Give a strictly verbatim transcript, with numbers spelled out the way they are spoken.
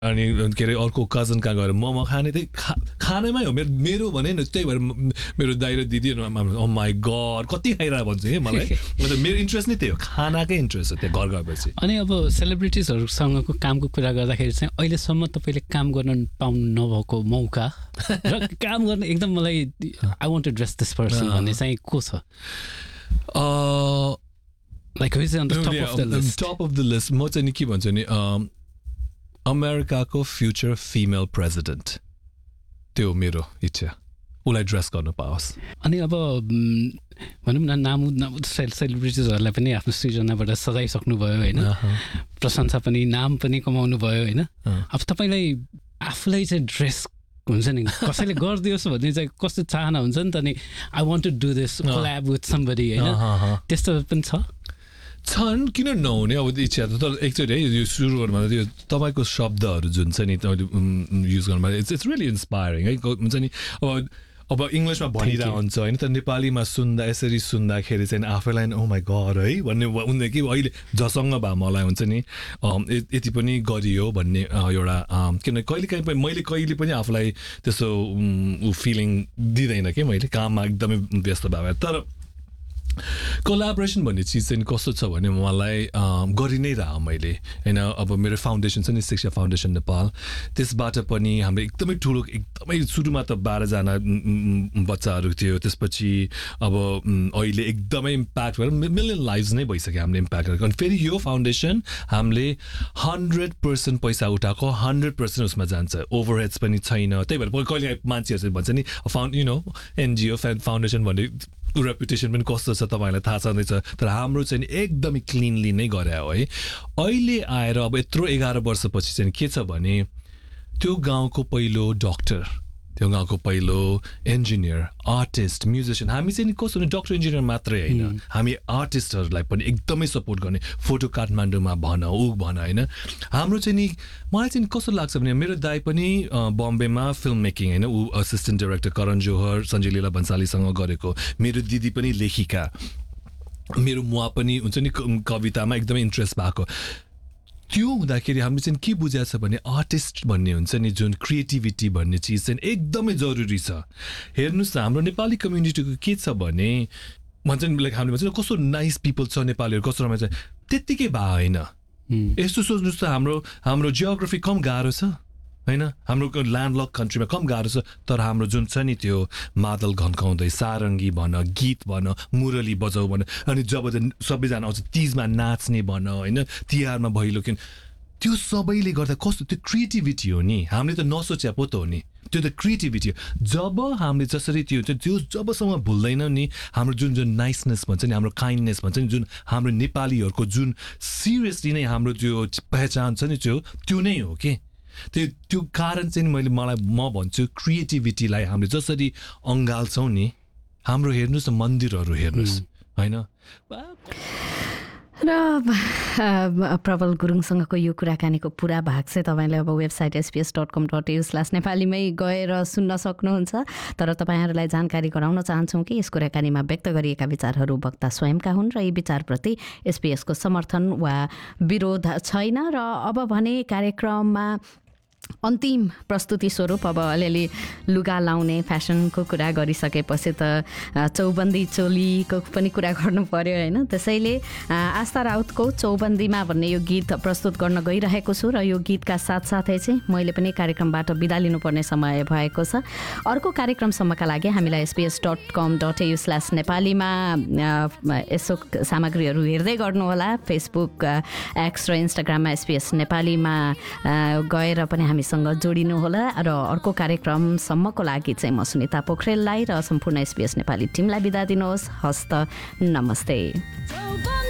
अनि के अरे अर्को कजन कहाँ गएर मोमो खाने त्यही खा खानेमै हो मेरो मेरो भने नि त्यही भएर मेरो दाइ र दिदी ओ माई गड कति खाइरहेको भन्छु है मलाई मतलब मेरो इन्ट्रेस्ट नै त्यही हो खानाकै इन्ट्रेस्ट हो त्यहाँ घर गएपछि अनि अब सेलिब्रिटिजहरूसँगको कामको कुरा गर्दाखेरि चाहिँ अहिलेसम्म तपाईँले काम गर्न पाउनु नभएको मौका र काम गर्न एकदम मलाई I want to dress this person भन्ने चाहिँ को छ like who is on the top of the list top of the list म चाहिँ नि के भन्छु नि अमेरिकाको फ्युचर फिमेल प्रेसिडेन्ट त्यो मेरो इच्छा उसलाई ड्रेस गर्न पाओस् अनि अब भनौँ न नाम सेलिब्रिटिजहरूलाई पनि आफ्नो सृजनाबाट सजाइसक्नुभयो होइन प्रशंसा पनि नाम पनि कमाउनु भयो होइन अब तपाईँलाई आफूलाई चाहिँ ड्रेस हुन्छ नि कसैले गरिदियोस् भन्ने चाहिँ कस्तो चाहना हुन्छ नि त नि I want to do this collab with somebody होइन त्यस्तो पनि छ छन् किन नहुने अब इच्छा त तर एकचोटि है यो सुरु गर्नुमा त्यो तपाईँको शब्दहरू जुन छ नि तपाईँले युज गर्नुमा इट्स इट्स रियली इन्सपायरिङ है हुन्छ नि अब अब इङ्ग्लिसमा भनिरहेको हुन्छ होइन तर नेपालीमा सुन्दा यसरी सुन्दाखेरि चाहिँ आफैलाई ओ माई गड है भन्ने उनले कि अहिले जसँग भए मलाई हुन्छ नि यति पनि गरियो भन्ने एउटा किन कहिलेकाहीँ पनि मैले कहिले पनि आफूलाई त्यस्तो फिलिङ दिँदैन कि मैले काममा एकदमै व्यस्त भए तर कोलाबोरेसन भन्ने चिज चाहिँ कस्तो छ भने मलाई गरि नै रह मैले होइन अब मेरो फाउन्डेसन छ नि शिक्षा फाउन्डेसन नेपाल त्यसबाट पनि हाम्रो एकदमै ठुलो एकदमै सुरुमा त बाह्रजना बच्चाहरू थियो त्यसपछि अब अहिले एकदमै इम्प्याक्ट भएर मिलियन लाइभ्स नै भइसक्यो हामीले इम्प्याक्ट गरेको अनि फेरि यो फाउन्डेसन हामीले हन्ड्रेड पर्सेन्ट पैसा उठाएको हन्ड्रेड पर्सेन्ट उसमा जान्छ ओभरहेड्स पनि छैन त्यही भएर कहिले मान्छेहरू भन्छ नि found you know NGO foundation भन्ने रेपुटेसन पनि कस्तो छ तपाईँलाई थाहा छँदैछ तर हाम्रो चाहिँ एकदमै क्लिनली नै गरे हो है अहिले आएर अब यत्रो एघार वर्षपछि चाहिँ के छ भने त्यो गाउँको पहिलो डक्टर त्यो गाउँको पहिलो इन्जिनियर आर्टिस्ट म्युजिसियन हामी चाहिँ नि कस्तो भने डक्टर इन्जिनियर मात्रै होइन हामी आर्टिस्टहरूलाई पनि एकदमै सपोर्ट गर्ने फोटो काठमाडौँमा भन ऊ भन होइन हाम्रो चाहिँ नि मलाई चाहिँ कस्तो लाग्छ भने मेरो दाइ पनि बम्बेमा फिल्म मेकिङ होइन ऊ असिस्टेन्ट डाइरेक्टर करण जोहर सञ्जय लीला भन्सालीसँग गरेको मेरो दिदी पनि लेखिका मेरो मुवा पनि हुन्छ नि कवितामा एकदमै इन्ट्रेस्ट भएको त्यो हुँदाखेरि हामीले चाहिँ के बुझाएको छ भने आर्टिस्ट भन्ने हुन्छ नि जुन क्रिएटिभिटी भन्ने चिज चाहिँ एकदमै जरुरी छ हेर्नुहोस् न हाम्रो नेपाली कम्युनिटीको के छ भने भन्छ नि लाइक हामीले भन्छ कस्तो नाइस पिपल छ नेपालीहरू कस्तो रमाइलो छ त्यत्तिकै भए होइन यस्तो सोच्नुहोस् त हाम्रो हाम्रो जियोग्राफी कम गाह्रो छ होइन हाम्रो ल्यान्डलक कन्ट्रीमा कम गाह्रो छ तर हाम्रो जुन छ नि त्यो मादल घन्काउँदै सारङ्गी भन गीत भन मुरली बजाउ भन अनि जब सबैजना आउँछ तिजमा नाच्ने भन होइन तिहारमा भैलो किन त्यो सबैले गर्दा कस्तो त्यो क्रिएटिभिटी हो नि हामीले त नसोचे पो त हो नि त्यो त क्रिएटिभिटी हो जब हामीले जसरी त्यो त्यो जबसम्म भुल्दैनौँ नि हाम्रो जुन जुन नाइसनेस भन्छ नि हाम्रो काइन्डनेस भन्छ नि जुन हाम्रो नेपालीहरूको जुन सिरियसली नै हाम्रो त्यो पहिचान छ नि त्यो त्यो नै हो कि त्यो त्यो कारण चाहिँ मैले मलाई म भन्छु क्रिएटिभिटीलाई हामीले जसरी अँगाल्छौँ नि हाम्रो हेर्नुहोस् न मन्दिरहरू हेर्नुहोस् होइन र प्रबल गुरुङसँगको यो कुराकानीको पुरा भाग चाहिँ तपाईँले अब website SBS dot com dot you slash नेपालीमै गएर सुन्न सक्नुहुन्छ तर तपाईँहरूलाई जानकारी गराउन चाहन्छौँ कि यस कुराकानीमा व्यक्त गरिएका विचारहरू वक्ता स्वयंका हुन् र यी विचारप्रति एसपिएसको समर्थन वा विरोध छैन र अब भने कार्यक्रममा अन्तिम प्रस्तुति स्वरूप अब अलिअलि लुगा लाउने फ्यासनको कुरा गरिसकेपछि त चौबन्दी चोलीको पनि कुरा गर्नु पर्यो होइन त्यसैले आस्था राउतको चौबन्दीमा भन्ने यो गीत प्रस्तुत गर्न गइरहेको छु र यो गीतका साथसाथै चाहिँ मैले पनि कार्यक्रमबाट बिदा लिनुपर्ने समय भएको छ अर्को कार्यक्रमसम्मका लागि हामीलाई एसपिएस डट कम डट एयु स्ल्यास नेपालीमा यसो सामग्रीहरू हेर्दै गर्नुहोला फेसबुक एक्स र इन्स्टाग्राममा एसपिएस नेपालीमा गएर पनि हामीसँग जोडिनुहोला र अर्को कार्यक्रमसम्मको लागि चाहिँ म सुनिता पोखरेललाई र सम्पूर्ण एसपिएस नेपाली टिमलाई बिदा दिनुहोस् हस्त नमस्ते।